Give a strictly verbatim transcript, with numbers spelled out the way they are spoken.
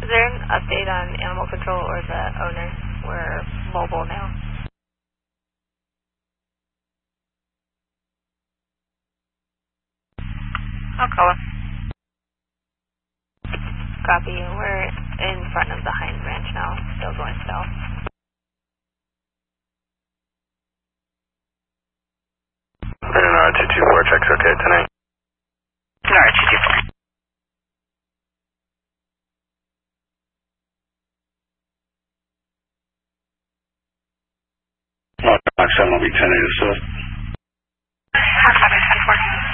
Is there an update on animal control or the owner? We're mobile now. I'll call him. Copy. We're in front of the Hines Ranch now, still going south. R two two four, checks okay tonight. R two two four. Mark seven will be ten eight assist. Mark seven ten four.